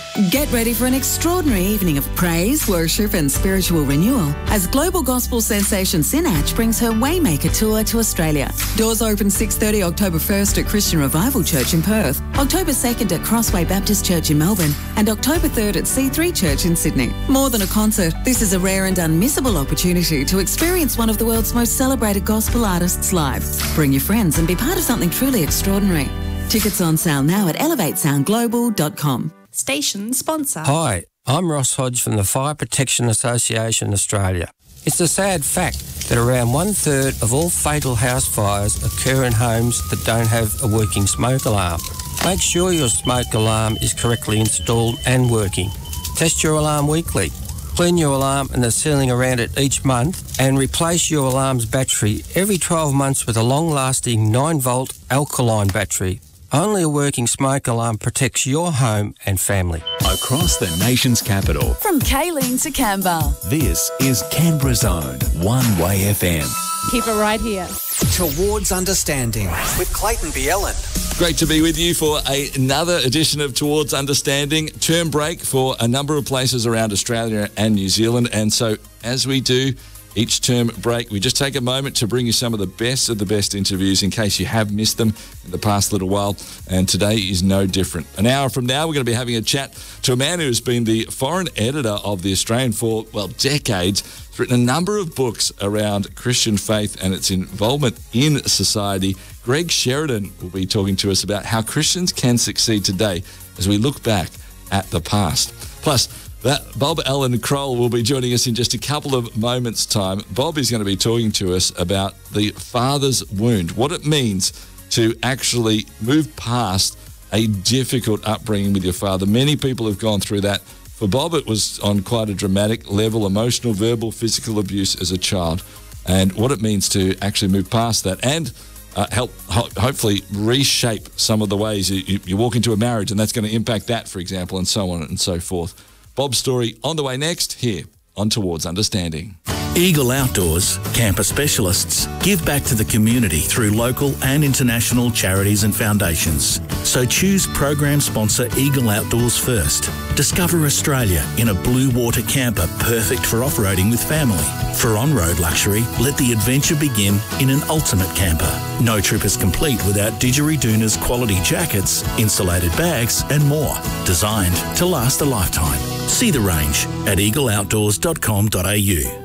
Get ready for an extraordinary evening of praise, worship and spiritual renewal as global gospel sensation Sinach brings her Waymaker Tour to Australia. Doors open 6:30 October 1st at Christian Revival Church in Perth, October 2nd at Crossway Baptist Church in Melbourne and October 3rd at C3 Church in Sydney. More than a concert, this is a rare and unmissable opportunity to experience one of the world's most celebrated gospel artists live. Bring your friends and be part of something truly extraordinary. Tickets on sale now at elevatesoundglobal.com. Station sponsor. Hi, I'm Ross Hodge from the Fire Protection Association Australia. It's a sad fact that around 1/3 of all fatal house fires occur in homes that don't have a working smoke alarm. Make sure your smoke alarm is correctly installed and working. Test your alarm weekly. Clean your alarm and the ceiling around it each month and replace your alarm's battery every 12 months with a long-lasting 9-volt alkaline battery. Only a working smoke alarm protects your home and family. Across the nation's capital. From Kaylin to Canberra. This is Canberra's own One Way FM. Keep it right here. Towards Understanding with Clayton Bielen. Great to be with you for another edition of Towards Understanding. Term break for a number of places around Australia and New Zealand. And so as we do each term break, we just take a moment to bring you some of the best interviews in case you have missed them in the past little while. And today is no different. An hour from now, we're going to be having a chat to a man who's been the foreign editor of The Australian for, decades. He's written a number of books around Christian faith and its involvement in society. Greg Sheridan will be talking to us about how Christians can succeed today as we look back at the past. Plus, Bob Allen Kroll will be joining us in just a couple of moments' time. Bob is going to be talking to us about the father's wound, what it means to actually move past a difficult upbringing with your father. Many people have gone through that. For Bob, it was on quite a dramatic level, emotional, verbal, physical abuse as a child, and what it means to actually move past that and help hopefully reshape some of the ways you walk into a marriage, and that's going to impact that, for example, and so on and so forth. Bob's story on the way next here on Towards Understanding. Eagle Outdoors, camper specialists, give back to the community through local and international charities and foundations. So choose program sponsor Eagle Outdoors first. Discover Australia in a blue water camper perfect for off-roading with family. For on-road luxury, let the adventure begin in an ultimate camper. No trip is complete without Didgeridoon's quality jackets, insulated bags and more, designed to last a lifetime. See the range at eagleoutdoors.com.au.